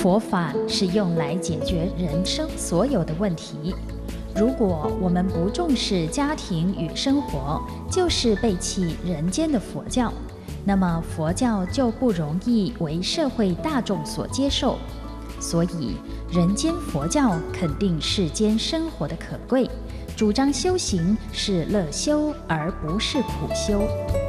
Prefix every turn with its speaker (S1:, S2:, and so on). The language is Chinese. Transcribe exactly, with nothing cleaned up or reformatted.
S1: 佛法是用来解决人生所有的问题。如果我们不重视家庭与生活，就是背弃人间的佛教，那么佛教就不容易为社会大众所接受。所以，人间佛教肯定世间生活的可贵，主张修行是乐修而不是苦修。